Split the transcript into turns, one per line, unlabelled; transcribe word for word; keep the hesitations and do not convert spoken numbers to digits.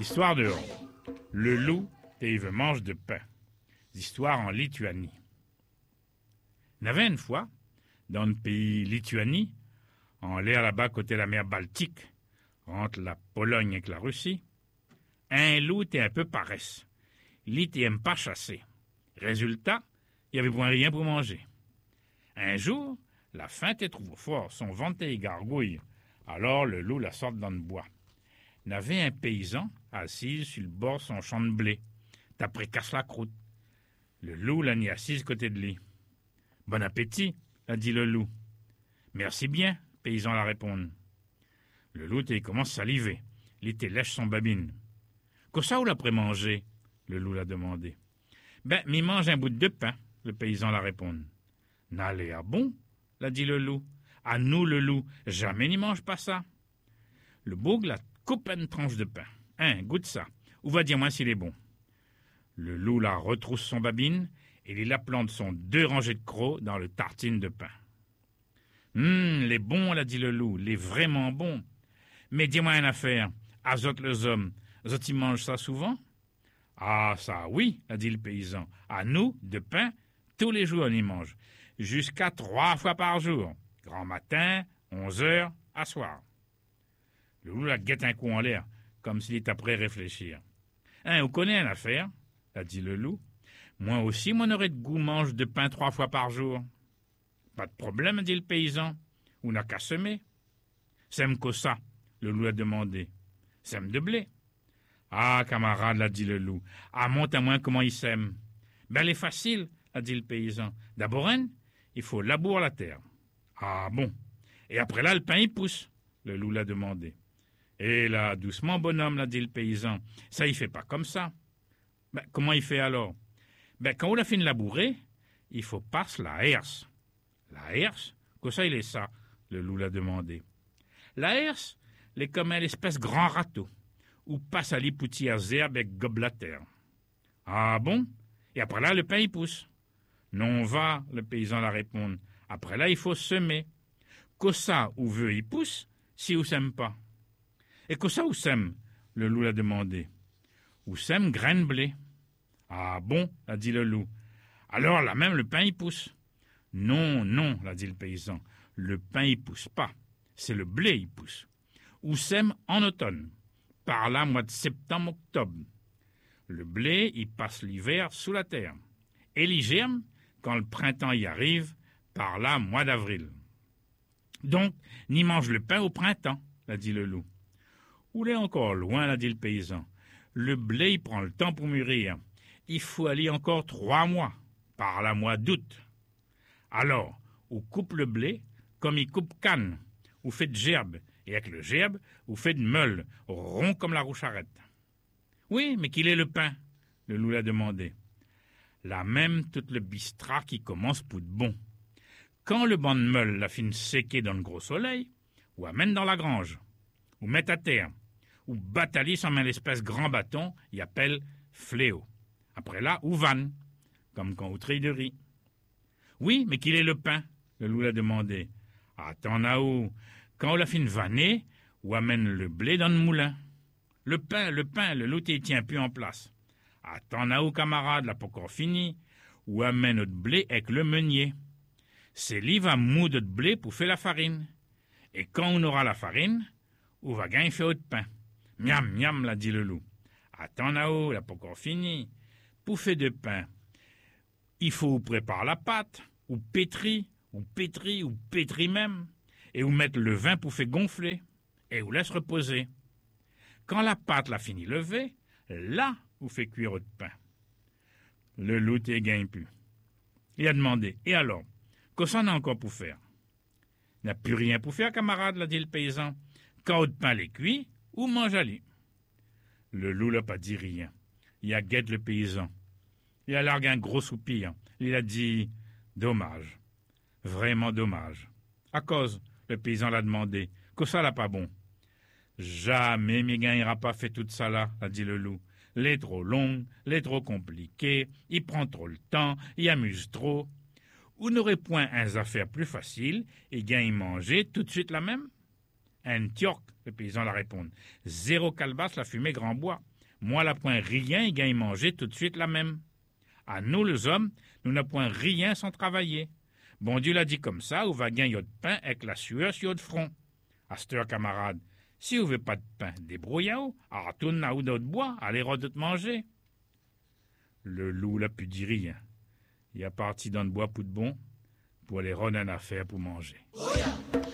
L'histoire de Le loup et il mange de pain. L'histoire en Lituanie. Il y avait une fois, dans le pays Lituanie, en l'air là-bas côté la mer Baltique, entre la Pologne et la Russie, un loup était un peu paresse. Il n'aime pas chasser. Résultat, il n'y avait point rien pour manger. Un jour, la faim était trop fort, son ventre y gargouille. Alors le loup la sort dans le bois. Il y avait un paysan assis sur le bord de son champ de blé. D'après casse la croûte. Le loup l'a mis assise côté de lui. « Bon appétit », a dit le loup. « Merci bien », le paysan la répond. Le loup il commence à saliver. Il était lèche son babine. « Qu'est-ce ça ou l'après manger ?» le loup l'a demandé. « Ben, m'y mange un bout de pain », le paysan la répond. « N'allez à bon », l'a dit le loup. « À nous, le loup, jamais n'y mange pas ça. » Le bourg la coupe une tranche de pain. « Hein, goûte ça, ou va dire moi s'il est bon. » Le loup la retrousse son babine et il la plante son deux rangées de crocs dans le tartine de pain. « Hum, les bons, l'a dit le loup, les vraiment bons. Mais dis-moi une affaire, azote les hommes, zot ils mangent ça souvent ?»« Ah, ça oui, l'a dit le paysan. À nous, de pain, tous les jours on y mange, jusqu'à trois fois par jour, grand matin, onze heures, à soir. » Le loup la guette un coup en l'air, comme s'il était après réfléchir. « Hein, vous connaissez une affaire ?» a dit le loup. « Moi aussi, mon aurait de goût mange de pain trois fois par jour. »« Pas de problème, dit le paysan. On n'a qu'à semer. »« Sème que ça ?» le loup a demandé. « Sème de blé. »« Ah, camarade, l'a dit le loup. Ah, monte à moi comment il sème. »« Ben, elle est facile, a dit le paysan. D'abord, hein, il faut labourer la terre. »« Ah, bon. Et après là, le pain, il pousse. » le loup l'a demandé. « Et là, doucement, bonhomme, l'a dit le paysan. Ça, il fait pas comme ça. » Ben, comment il fait alors? Ben, quand on a fini de labourer, il faut passer la herse. La herse? Que ça, il est ça? Le loup l'a demandé. La herse, elle est comme une espèce grand râteau, où passe à l'hypoutière zerbe avec gobe la terre. Ah bon? Et après là, le pain, il pousse. Non, va, le paysan la répond. Après là, il faut semer. Que ça, où veut, il pousse, si ou sème pas. Et que ça, où sème? Le loup l'a demandé. Où sème graine blé. Ah bon, a dit le loup. Alors là même le pain y pousse. Non, non, l'a dit le paysan. Le pain y pousse pas. C'est le blé y pousse. Où sème en automne. Par là, mois de septembre-octobre. Le blé y passe l'hiver sous la terre. Et l'y germe quand le printemps y arrive, par là, mois d'avril. Donc, n'y mange le pain au printemps, l'a dit le loup. Où l'est encore loin, l'a dit le paysan. Le blé, il prend le temps pour mûrir. Il faut aller encore trois mois, par la mois d'août. Alors, on coupe le blé comme il coupe canne, ou fait de gerbe, et avec le gerbe, ou fait de meule, rond comme la roucharette. Oui, mais qu'il est le pain? Le loup l'a demandé. La même toute le bistrat qui commence pour de bon. Quand le banc de meule la fin séquer dans le gros soleil, ou amène dans la grange, ou met à terre, ou bataille sans un espèce grand bâton, y appelle fléau. Après là, ou vanne, comme quand on trille de riz. Oui, mais qu'il est le pain? Le loup l'a demandé. Attends, Naou, quand on l'a fin vanner, ou amène le blé dans le moulin. Le pain, le pain, le loup il tient plus en place. Attends, Naou, camarade, là pas encore fini, ou amène notre blé avec le meunier. C'est lui va moudre de blé pour faire la farine. Et quand on aura la farine, on va gagner faire autre pain. Miam, miam, l'a dit le loup. Attends, Nao, là pas encore fini. Pour faire de pain, il faut préparer la pâte, ou pétrir, ou pétrir, ou pétrir même, et ou mettre le vin pour faire gonfler, et ou laisse reposer. Quand la pâte l'a fini levée, là, vous fait cuire votre pain. Le loup ne gagne plus. Il a demandé, et alors, qu'est-ce qu'on a encore pour faire? Il n'a plus rien pour faire, camarade, l'a dit le paysan. Quand votre pain est cuit, ou mange à lui. Le loup n'a pas dit rien. Il a guette le paysan. Il a largué un gros soupir. Il a dit « Dommage. Vraiment dommage. » À cause, le paysan l'a demandé. Que ça l'a pas bon. Jamais m'y gagnera pas fait tout ça là, a dit le loup. L'est trop longue, l'est trop compliquée, il prend trop le temps, il amuse trop. Ou n'aurait point un affaire plus facile et gagne manger tout de suite la même? Un tiorc, le paysan la répond. Zéro calebasse, la fumée grand bois. Moi, la point rien, il gagne manger tout de suite la même. À nous, les hommes, nous n'a point rien sans travailler. Bon Dieu l'a dit comme ça, ou va gagner de pain avec la sueur sur de front. À cette heure, camarade, si vous n'avez pas de pain, débrouillez-vous, à retourner à ou d'autre bois, allez de manger. Le loup l'a pu dire rien. Il est parti dans le bois pour de bon, pour aller rendre une affaire pour manger. Oh yeah.